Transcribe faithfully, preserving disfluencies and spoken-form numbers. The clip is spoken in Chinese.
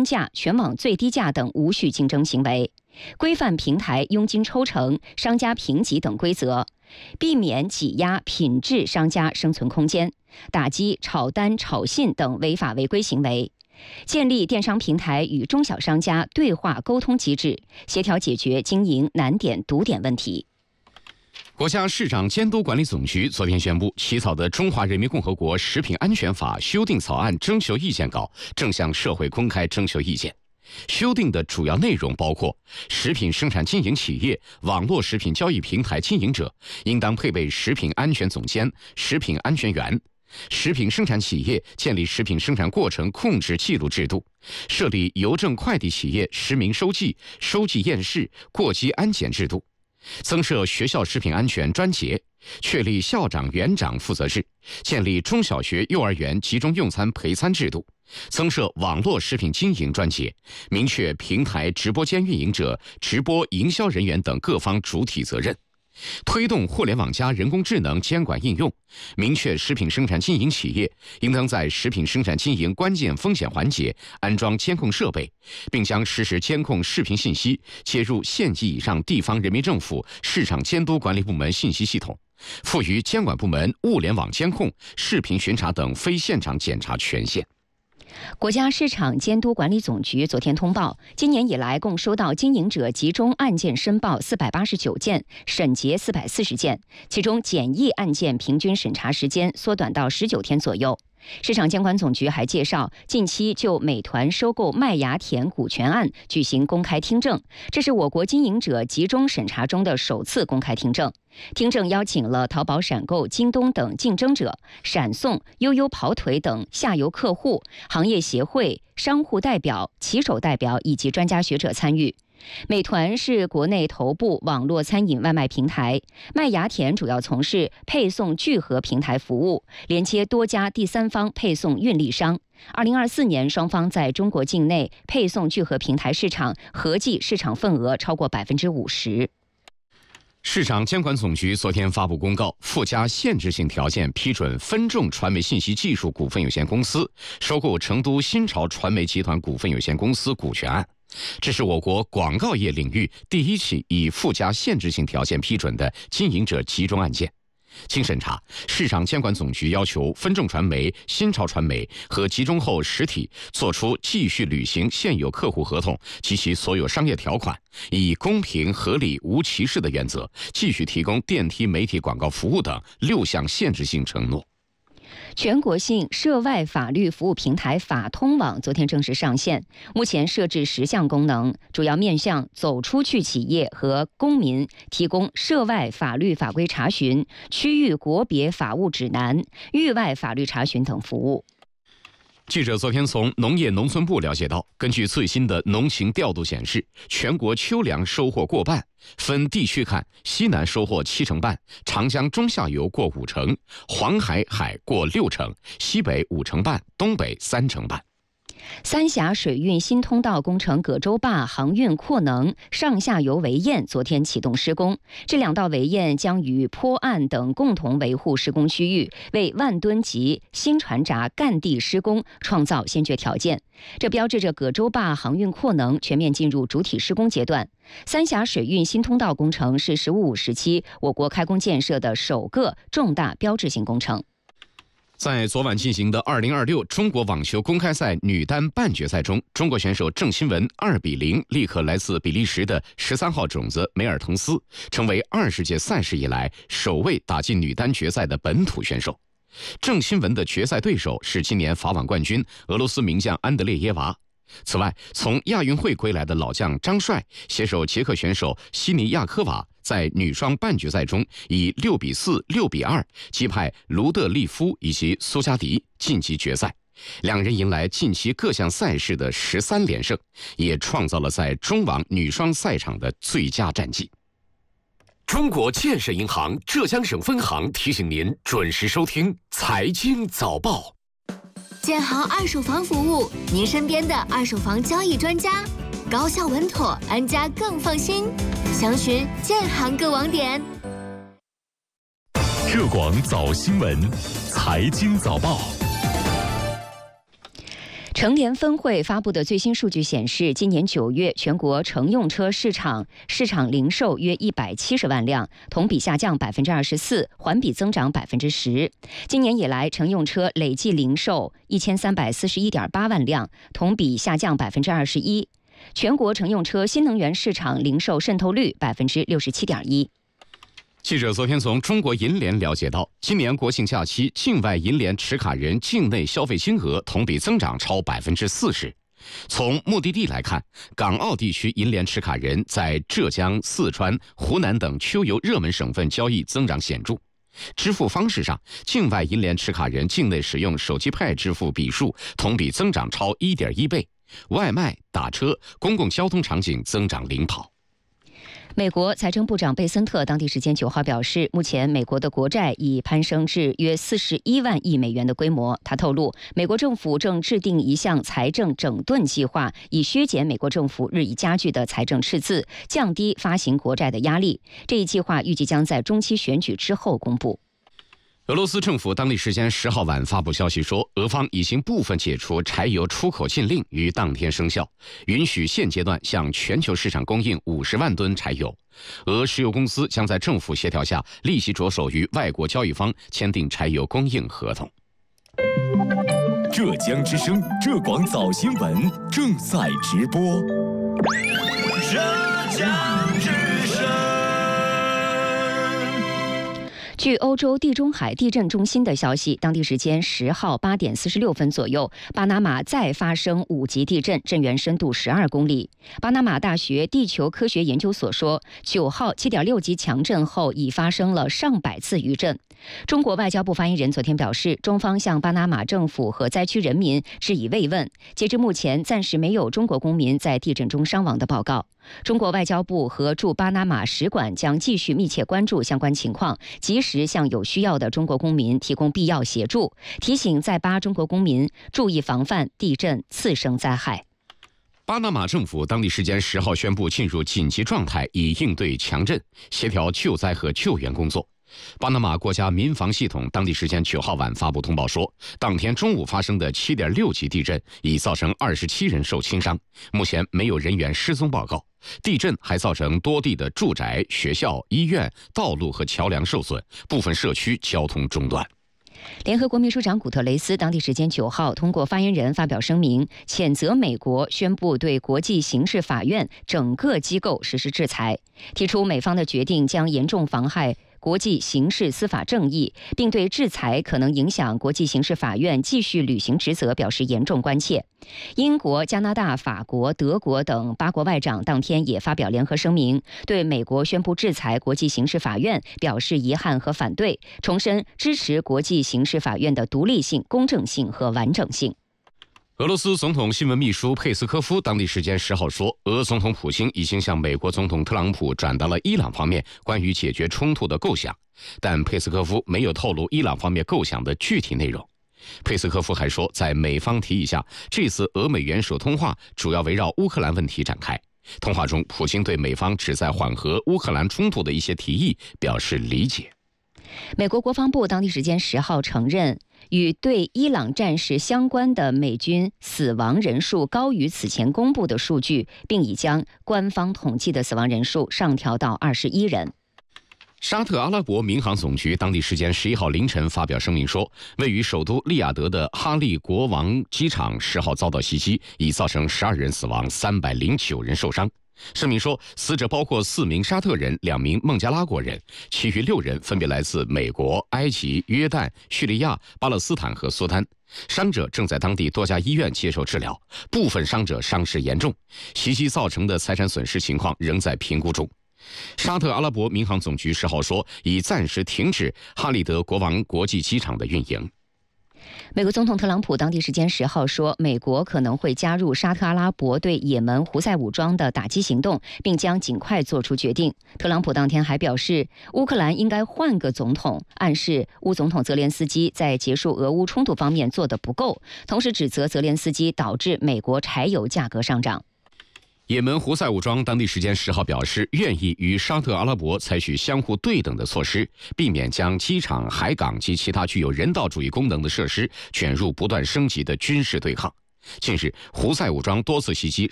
公价、全网最低价等无序竞争行为，规范平台佣金抽成、商家评级等规则，避免挤压品质商家生存空间，打击炒单、炒信等违法违规行为。建立电商平台与中小商家对话沟通机制，协调解决经营难点堵点问题。 国家市场监督管理总局昨天宣布，起草的《中华人民共和国食品安全法》修订草案征求意见稿正向社会公开征求意见。修订的主要内容包括：食品生产经营企业、网络食品交易平台经营者应当配备食品安全总监、食品安全员；食品生产企业建立食品生产过程控制记录制度，设立邮政快递企业实名收寄、收寄验视、过机安检制度；增设学校食品安全专节，确立校长、园长负责制，建立中小学、幼儿园集中用餐陪餐制度；增设网络食品经营专节，明确平台直播间运营者、直播营销人员等各方主体责任；推动互联网加人工智能监管应用，明确食品生产经营企业应当在食品生产经营关键风险环节安装监控设备，并将实时监控视频信息接入县级以上地方人民政府市场监督管理部门信息系统，赋予监管部门物联网监控、视频巡查等非现场检查权限。 国家市场监督管理总局昨天通报，今年以来共收到经营者集中案件申报四百八十九件，审结四百四十件，其中简易案件平均审查时间缩短到十九天左右。市场监管总局还介绍，近期就美团收购麦芽甜股权案举行公开听证，这是我国经营者集中审查中的首次公开听证。听证邀请了淘宝闪购、京东等竞争者、闪送、悠悠跑腿等下游客户、行业协会、商户代表、骑手代表以及专家学者参与。美团是国内头部网络餐饮外卖平台，麦芽甜主要从事配送聚合平台服务，连接多家第三方配送运力商。二零二四年，双方在中国境内配送聚合平台市场合计市场份额超过百分之五十。 市场监管总局昨天发布公告，附加限制性条件批准分众传媒信息技术股份有限公司收购成都新潮传媒集团股份有限公司股权案。这是我国广告业领域第一起以附加限制性条件批准的经营者集中案件。经审查，市场监管总局要求分众传媒、新潮传媒和集中后实体作出继续履行现有客户合同及其所有商业条款，以公平、合理、无歧视的原则继续提供电梯媒体广告服务等六项限制性承诺。 全国性涉外法律服务平台法通网昨天正式上线，目前设置十项功能，主要面向走出去企业和公民提供涉外法律法规查询、区域国别法务指南、域外法律查询等服务。 记者昨天从农业农村部了解到，根据最新的农情调度显示，全国秋粮收获过半，分地区看，西南收获七成半，长江中下游过五成，黄海海过六成，西北五成半，东北三成半。 三峡水运新通道工程葛洲坝航运扩能上下游围堰昨天启动施工，这两道围堰将与坡岸等共同维护施工区域，为万吨级新船闸干地施工创造先决条件。这标志着葛洲坝航运扩能全面进入主体施工阶段。三峡水运新通道工程是“十五五”时期我国开工建设的首个重大标志性工程。 在昨晚进行的二零二六中国网球公开赛女单半决赛中，中国选手郑钦文二比零力克来自比利时的十三号种子梅尔滕斯，成为二十届赛事以来首位打进女单决赛的本土选手。郑钦文的决赛对手是今年法网冠军俄罗斯名将安德烈耶娃。此外，从亚运会归来的老将张帅携手捷克选手西尼亚科娃，在女双半决赛中以六比四、六比二击败卢德利夫以及苏加迪晋级决赛。两人迎来近期各项赛事的十三连胜，也创造了在中网女双赛场的最佳战绩。 中国建设银行浙江省分行提醒您准时收听财经早报。 建行二手房服务，您身边的二手房交易专家，高效稳妥，安家更放心。详询建行各网点。 浙广早新闻，财经早报。 乘联分会发布的最新数据显示，今年九月全国乘用车市场市场零售约一百七十万辆，同比下降百分之二十四，环比增长百分之十。今年以来，乘用车累计零售一千三百四十一点八万辆，同比下降百分之二十一。全国乘用车新能源市场零售渗透率百分之六十七点一。 记者昨天从中国银联了解到，今年国庆假期境外银联持卡人境内消费金额同比增长超百分之四十。从目的地来看，港澳地区银联持卡人在浙江、四川、湖南等秋游热门省份交易增长显著。支付方式上，境外银联持卡人境内使用手机派支付笔数同比增长超 一点一倍，外卖、打车、公共交通场景增长领跑。 美国财政部长贝森特当地时间九号表示，目前美国的国债已攀升至约四十一万亿美元的规模。他透露，美国政府正制定一项财政整顿计划，以削减美国政府日益加剧的财政赤字，降低发行国债的压力。这一计划预计将在中期选举之后公布。 俄罗斯政府当地时间十号晚发布消息说，俄方已经部分解除柴油出口禁令，于当天生效，允许现阶段向全球市场供应五十万吨柴油。俄石油公司将在政府协调下，立即着手与外国交易方签订柴油供应合同。 浙江之声浙广早新闻正在直播。 浙江之声。 据欧洲地中海地震中心的消息，当地时间十号八点四十六分左右，巴拿马再发生五级地震，震源深度十二公里。巴拿马大学地球科学研究所说，九号七点六级强震后已发生了上百次余震。中国外交部发言人昨天表示，中方向巴拿马政府和灾区人民致以慰问。截至目前，暂时没有中国公民在地震中伤亡的报告。中国外交部和驻巴拿马使馆将继续密切关注相关情况，及时向有需要的中国公民提供必要协助，提醒在巴中国公民注意防范地震次生灾害。 巴拿马政府当地时间十号宣布进入紧急状态，以应对强震，协调救灾和救援工作。巴拿马国家民防系统当地时间九号晚发布通报说，当天中午发生的七点六级地震已造成二十七人受轻伤，目前没有人员失踪报告。地震还造成多地的住宅、学校、医院、道路和桥梁受损，部分社区交通中断。 联合国秘书长古特雷斯当地时间九号通过发言人发表声明，谴责美国宣布对国际刑事法院整个机构实施制裁，提出美方的决定将严重妨害国际刑事司法正义，并对制裁可能影响国际刑事法院继续履行职责表示严重关切。英国、加拿大、法国、德国等八国外长当天也发表联合声明，对美国宣布制裁国际刑事法院表示遗憾和反对，重申支持国际刑事法院的独立性、公正性和完整性。 俄罗斯总统新闻秘书佩斯科夫当地时间十号说，俄总统普京已经向美国总统特朗普转达了伊朗方面关于解决冲突的构想，但佩斯科夫没有透露伊朗方面构想的具体内容。佩斯科夫还说，在美方提议下，这次俄美元首通话主要围绕乌克兰问题展开。通话中，普京对美方旨在缓和乌克兰冲突的一些提议表示理解。 美国国防部当地时间十号承认，与对伊朗战事相关的美军死亡人数高于此前公布的数据，并已将官方统计的死亡人数上调到二十一人。 沙特阿拉伯民航总局当地时间十一号凌晨发表声明说，位于首都利雅得的哈利国王机场十号遭到袭击，已造成十二人死亡，三百零九人受伤。声明说，死者包括四名沙特人、两名孟加拉国人，其余六人分别来自美国、埃及、约旦、叙利亚、巴勒斯坦和苏丹。伤者正在当地多家医院接受治疗，部分伤者伤势严重，袭击造成的财产损失情况仍在评估中。沙特阿拉伯民航总局十号说，已暂时停止哈利德国王国际机场的运营。 美国总统特朗普当地时间十号说，美国可能会加入沙特阿拉伯对也门胡塞武装的打击行动，并将尽快做出决定。特朗普当天还表示，乌克兰应该换个总统，暗示乌总统泽连斯基在结束俄乌冲突方面做得不够，同时指责泽连斯基导致美国柴油价格上涨。 也门胡塞武装当地时间十号表示，愿意与沙特阿拉伯采取相互对等的措施，避免将机场、海港及其他具有人道主义功能的设施卷入不断升级的军事对抗。 近日，胡塞武装多次袭击